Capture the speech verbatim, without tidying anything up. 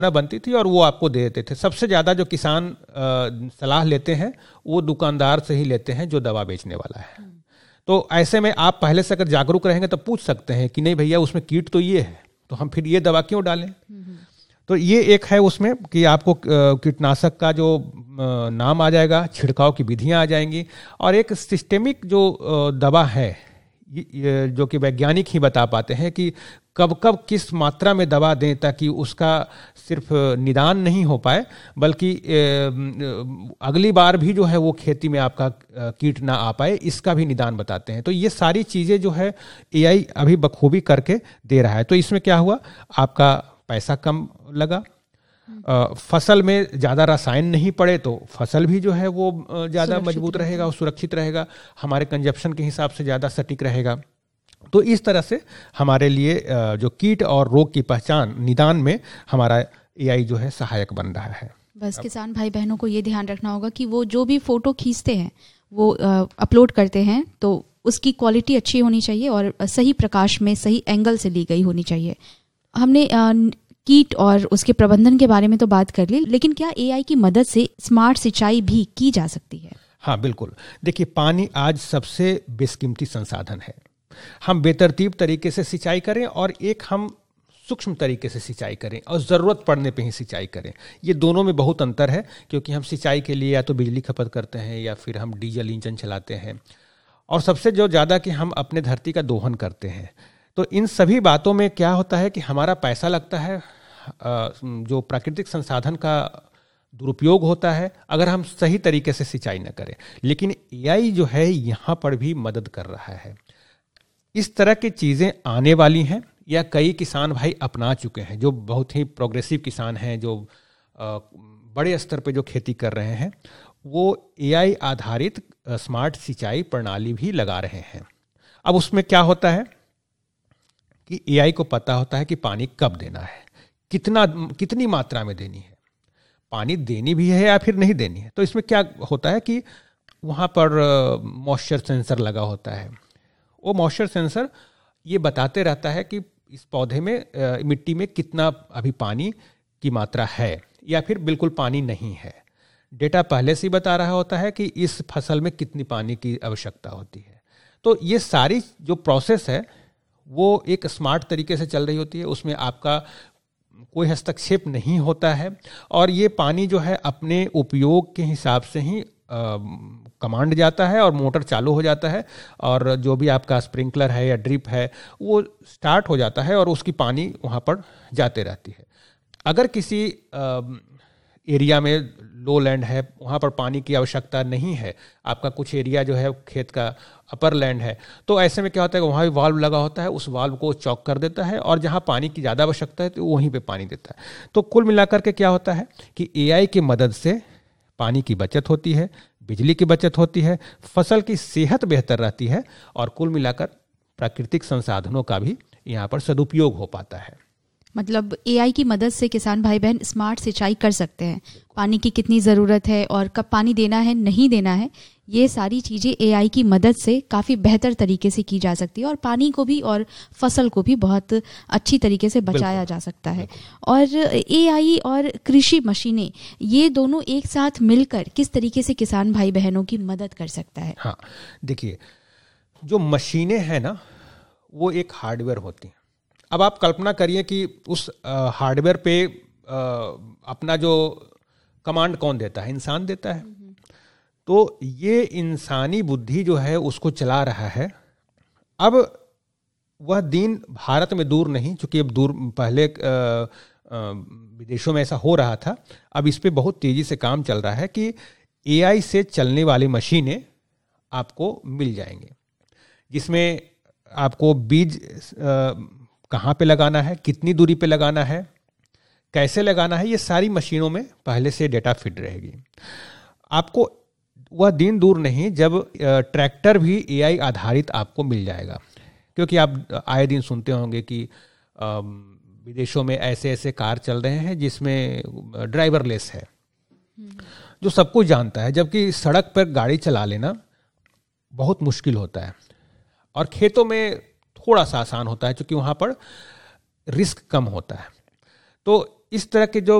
बनती थी और वो आपको दे देते थे। सबसे ज़्यादा जो किसान आ, सलाह लेते हैं वो दुकानदार से ही लेते हैं जो दवा बेचने वाला है। तो ऐसे में आप पहले से अगर जागरूक रहेंगे तो पूछ सकते हैं कि नहीं भैया उसमें कीट तो ये है, तो हम फिर ये दवा क्यों डालें। तो ये एक है उसमें कि आपको कीटनाशक का जो नाम आ जाएगा, छिड़काव की विधियां आ जाएंगी, और एक सिस्टेमिक जो दवा है जो कि वैज्ञानिक ही बता पाते हैं कि कब कब किस मात्रा में दवा दें ताकि उसका सिर्फ निदान नहीं हो पाए बल्कि अगली बार भी जो है वो खेती में आपका कीट ना आ पाए, इसका भी निदान बताते हैं। तो ये सारी चीज़ें जो है एआई अभी बखूबी करके दे रहा है। तो इसमें क्या हुआ, आपका पैसा कम लगा, फसल में ज़्यादा रसायन नहीं पड़े तो फसल भी जो है वो ज़्यादा मजबूत रहेगा और सुरक्षित रहेगा, हमारे कंजप्शन के हिसाब से ज़्यादा सटीक रहेगा। तो इस तरह से हमारे लिए जो कीट और रोग की पहचान निदान में हमारा एआई जो है सहायक बन रहा है। बस किसान भाई बहनों को ये ध्यान रखना होगा कि वो जो भी फोटो खींचते हैं वो अपलोड करते हैं तो उसकी क्वालिटी अच्छी होनी चाहिए और सही प्रकाश में सही एंगल से ली गई होनी चाहिए। हमने कीट और उसके प्रबंधन के बारे में तो बात कर ली, लेकिन क्या एआई की मदद से स्मार्ट सिंचाई भी की जा सकती है? हाँ बिल्कुल। देखिए, पानी आज सबसे बेशकीमती संसाधन है। हम बेतरतीब तरीके से सिंचाई करें और एक हम सूक्ष्म तरीके से सिंचाई करें और ज़रूरत पड़ने पे ही सिंचाई करें, ये दोनों में बहुत अंतर है। क्योंकि हम सिंचाई के लिए या तो बिजली खपत करते हैं या फिर हम डीजल इंजन चलाते हैं, और सबसे जो ज़्यादा कि हम अपने धरती का दोहन करते हैं। तो इन सभी बातों में क्या होता है कि हमारा पैसा लगता है, जो प्राकृतिक संसाधन का दुरुपयोग होता है अगर हम सही तरीके से सिंचाई न करें। लेकिन एआई जो है यहाँ पर भी मदद कर रहा है। इस तरह की चीज़ें आने वाली हैं या कई किसान भाई अपना चुके हैं, जो बहुत ही प्रोग्रेसिव किसान हैं, जो बड़े स्तर पे जो खेती कर रहे हैं, वो एआई आधारित स्मार्ट सिंचाई प्रणाली भी लगा रहे हैं। अब उसमें क्या होता है कि एआई को पता होता है कि पानी कब देना है, कितना कितनी मात्रा में देनी है, पानी देनी भी है या फिर नहीं देनी है। तो इसमें क्या होता है कि वहाँ पर मॉइस्चर सेंसर लगा होता है। वो मॉइस्चर सेंसर ये बताते रहता है कि इस पौधे में मिट्टी में कितना अभी पानी की मात्रा है या फिर बिल्कुल पानी नहीं है। डेटा पहले से ही बता रहा होता है कि इस फसल में कितनी पानी की आवश्यकता होती है। तो ये सारी जो प्रोसेस है वो एक स्मार्ट तरीके से चल रही होती है, उसमें आपका कोई हस्तक्षेप नहीं होता है और ये पानी जो है अपने उपयोग के हिसाब से ही कमांड जाता है और मोटर चालू हो जाता है, और जो भी आपका स्प्रिंकलर है या ड्रिप है वो स्टार्ट हो जाता है और उसकी पानी वहाँ पर जाते रहती है। अगर किसी एरिया में लो लैंड है, वहाँ पर पानी की आवश्यकता नहीं है, आपका कुछ एरिया जो है खेत का अपर लैंड है, तो ऐसे में क्या होता है कि वहाँ भी वाल्व लगा होता है, उस वाल्व को चॉक कर देता है और जहाँ पानी की ज़्यादा आवश्यकता है तो वहीं पे पानी देता है। तो कुल मिलाकर के क्या होता है कि एआई की मदद से पानी की बचत होती है, बिजली की बचत होती है, फसल की सेहत बेहतर रहती है और कुल मिलाकर प्राकृतिक संसाधनों का भी यहाँ पर सदुपयोग हो पाता है। मतलब एआई की मदद से किसान भाई बहन स्मार्ट सिंचाई कर सकते हैं। पानी की कितनी ज़रूरत है और कब पानी देना है नहीं देना है, ये सारी चीज़ें एआई की मदद से काफ़ी बेहतर तरीके से की जा सकती है और पानी को भी और फसल को भी बहुत अच्छी तरीके से बचाया जा सकता है। और एआई और कृषि मशीनें, ये दोनों एक साथ मिलकर किस तरीके से किसान भाई बहनों की मदद कर सकता है? हाँ देखिए, जो मशीनें हैं ना वो एक हार्डवेयर होती हैं। अब आप कल्पना करिए कि उस हार्डवेयर पे आ, अपना जो कमांड कौन देता है? इंसान देता है। तो ये इंसानी बुद्धि जो है उसको चला रहा है। अब वह दिन भारत में दूर नहीं, चूंकि अब दूर पहले विदेशों में ऐसा हो रहा था, अब इस पे बहुत तेजी से काम चल रहा है कि एआई से चलने वाली मशीनें आपको मिल जाएंगे, जिसमें आपको बीज आ, कहाँ पे लगाना है, कितनी दूरी पे लगाना है, कैसे लगाना है, ये सारी मशीनों में पहले से डेटा फीड रहेगी। आपको वह दिन दूर नहीं जब ट्रैक्टर भी एआई आधारित आपको मिल जाएगा। क्योंकि आप आए दिन सुनते होंगे कि विदेशों में ऐसे ऐसे कार चल रहे हैं जिसमें ड्राइवरलेस है, जो सब कुछ जानता है, जबकि सड़क पर गाड़ी चला लेना बहुत मुश्किल होता है और खेतों में थोड़ा सा आसान होता है क्योंकि वहाँ पर रिस्क कम होता है। तो इस तरह के जो